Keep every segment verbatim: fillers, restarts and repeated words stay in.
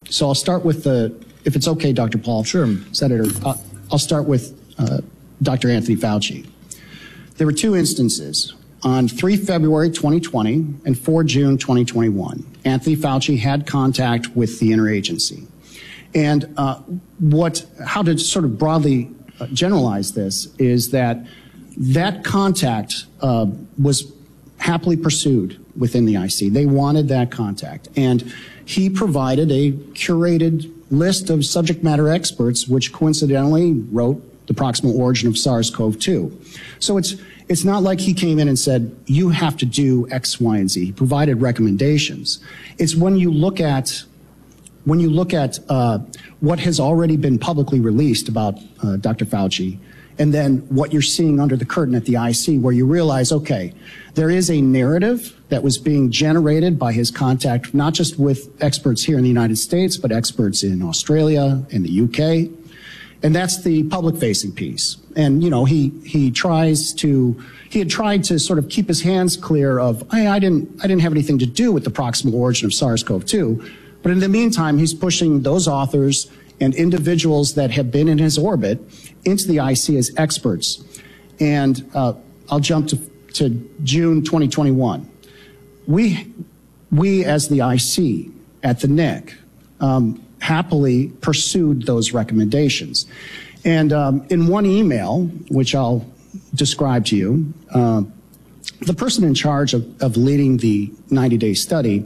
So I'll start with the, if it's okay, Doctor Paul. Sure. Senator, uh, I'll start with uh, Doctor Anthony Fauci. There were two instances. On the third of February twenty twenty and the fourth of June twenty twenty-one, Anthony Fauci had contact with the interagency. And uh, what, how to sort of broadly uh, generalize this is that that contact uh, was happily pursued within the I C. They wanted that contact. And he provided a curated list of subject matter experts, which coincidentally wrote the proximal origin of SARS CoV two. So it's, it's not like he came in and said, you have to do X, Y, and Z. He provided recommendations. It's when you look at when you look at uh, what has already been publicly released about uh, Doctor Fauci, and then what you're seeing under the curtain at the I C, where you realize, okay, there is a narrative that was being generated by his contact, not just with experts here in the United States, but experts in Australia and the U K. And that's the public-facing piece. And, you know, he, he tries to, he had tried to sort of keep his hands clear of, hey, I didn't, I didn't have anything to do with the proximal origin of SARS CoV two. But in the meantime, he's pushing those authors and individuals that have been in his orbit into the I C as experts. And uh, I'll jump to, to June twenty twenty-one. We, we as the I C at the N I C, um, happily pursued those recommendations. And um, in one email, which I'll describe to you, uh, the person in charge of, of leading the ninety-day study,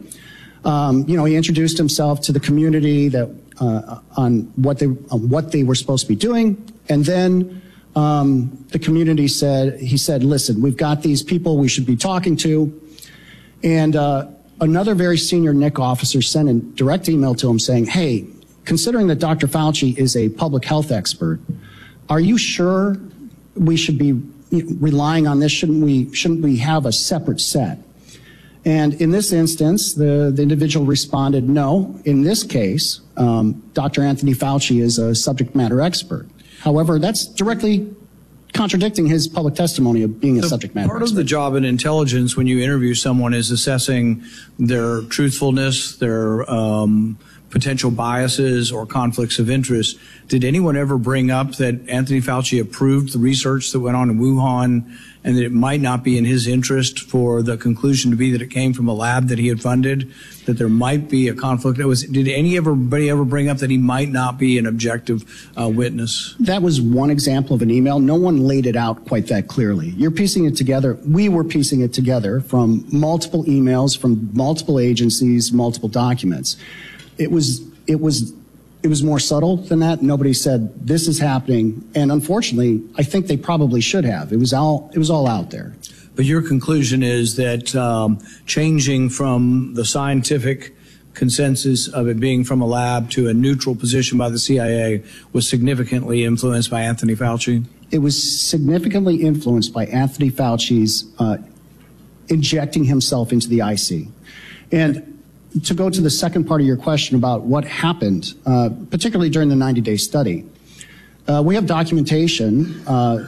um, you know, he introduced himself to the community that uh, on what they on what they were supposed to be doing, and then um, the community said, he said, listen, we've got these people we should be talking to, and uh, another very senior N I C officer sent a direct email to him saying, hey, considering that Doctor Fauci is a public health expert, are you sure we should be relying on this? Shouldn't we, shouldn't we have a separate set? And in this instance, the, the individual responded, no, in this case, um, Doctor Anthony Fauci is a subject matter expert. However, that's directly contradicting his public testimony of being a so subject matter part expert. Of the job in intelligence when you interview someone is assessing their truthfulness, their um, potential biases or conflicts of interest. Did anyone ever bring up that Anthony Fauci approved the research that went on in Wuhan and that it might not be in his interest for the conclusion to be that it came from a lab that he had funded, that there might be a conflict? That was, did anybody ever bring up that he might not be an objective uh, witness? That was one example of an email. No one laid it out quite that clearly. You're piecing it together. We were piecing it together from multiple emails, from multiple agencies, multiple documents. It was, it was, it was more subtle than that. Nobody said this is happening, and unfortunately, I think they probably should have. It was all, it was all out there. But your conclusion is that um, changing from the scientific consensus of it being from a lab to a neutral position by the C I A was significantly influenced by Anthony Fauci? It was significantly influenced by Anthony Fauci's uh, injecting himself into the I C. And to go to the second part of your question about what happened, uh, particularly during the ninety-day study, uh, we have documentation uh,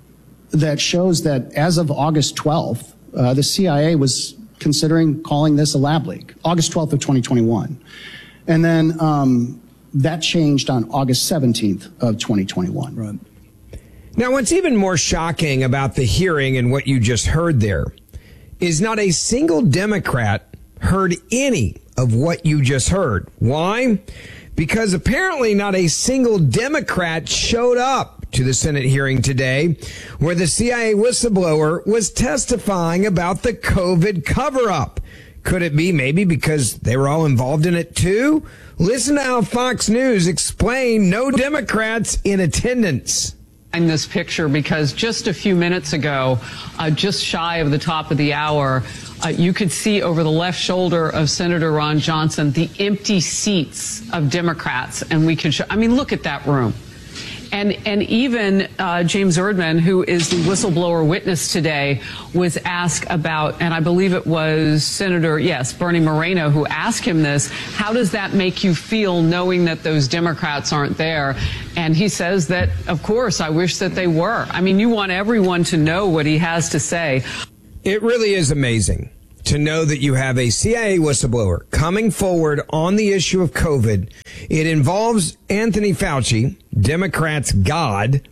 that shows that as of August twelfth, uh, the C I A was considering calling this a lab leak, August twelfth of twenty twenty-one. And then um, that changed on August seventeenth of twenty twenty-one. Right. Now, what's even more shocking about the hearing and what you just heard there is not a single Democrat heard any of what you just heard. Why? Because apparently not a single Democrat showed up to the Senate hearing today where the C I A whistleblower was testifying about the COVID cover-up. Could it be maybe because they were all involved in it too? Listen to how Fox News explained no Democrats in attendance. In this picture, because just a few minutes ago, uh, just shy of the top of the hour, uh, you could see over the left shoulder of Senator Ron Johnson the empty seats of Democrats, and we could show, I mean, look at that room. And, and even uh, James Erdman, who is the whistleblower witness today, was asked about, and I believe it was Senator, yes, Bernie Moreno, who asked him this, how does that make you feel knowing that those Democrats aren't there? And he says that, of course, I wish that they were. I mean, you want everyone to know what he has to say. It really is amazing to know that you have a C I A whistleblower coming forward on the issue of COVID It involves Anthony Fauci, Democrats' God,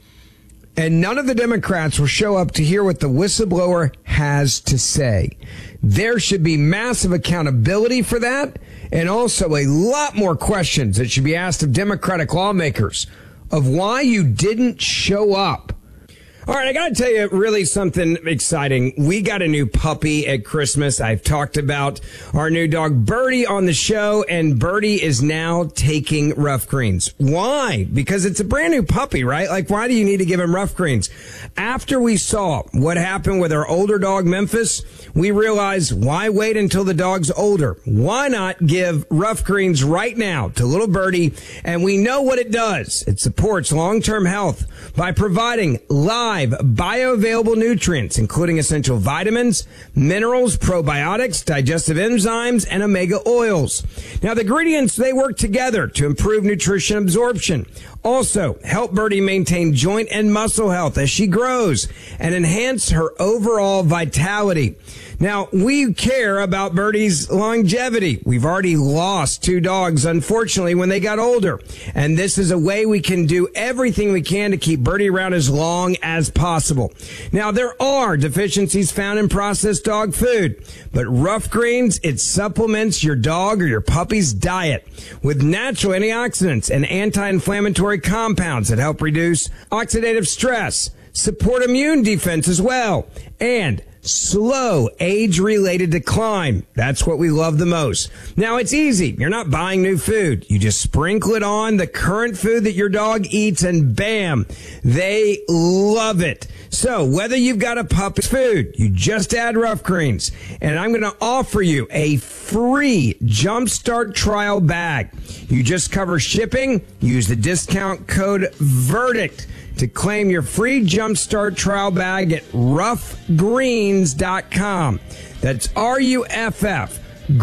and none of the Democrats will show up to hear what the whistleblower has to say. There should be massive accountability for that, and also a lot more questions that should be asked of Democratic lawmakers of why you didn't show up. All right, I got to tell you really something exciting. We got a new puppy at Christmas. I've talked about our new dog Birdie on the show, and Birdie is now taking Rough Greens. Why? Because it's a brand new puppy, right? Like, why do you need to give him Rough Greens? After we saw what happened with our older dog Memphis, we realized, why wait until the dog's older? Why not give Rough Greens right now to little Birdie? And we know what it does. It supports long-term health by providing live bioavailable nutrients, including essential vitamins, minerals, probiotics, digestive enzymes, and omega oils. Now, the ingredients, they work together to improve nutrition absorption. Also, help Birdie maintain joint and muscle health as she grows and enhance her overall vitality. Now, we care about Birdie's longevity. We've already lost two dogs, unfortunately, when they got older. And this is a way we can do everything we can to keep Birdie around as long as possible. Now, there are deficiencies found in processed dog food, but Rough Greens, it supplements your dog or your puppy's diet with natural antioxidants and anti-inflammatory compounds that help reduce oxidative stress, support immune defense as well, and slow age-related decline. That's what we love the most. Now, it's easy. You're not buying new food. You just sprinkle it on the current food that your dog eats, and bam, they love it. So whether you've got a puppy's food, you just add Rough Greens, and I'm going to offer you a free Jumpstart trial bag. You just cover shipping, use the discount code VERDICT to claim your free Jumpstart trial bag at ruff greens dot com. That's R U F F,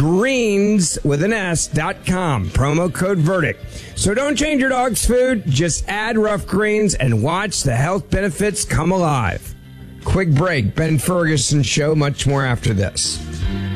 greens with an S dot com. Promo code VERDICT. So don't change your dog's food. Just add Rough Greens and watch the health benefits come alive. Quick break. Ben Ferguson Show. Much more after this.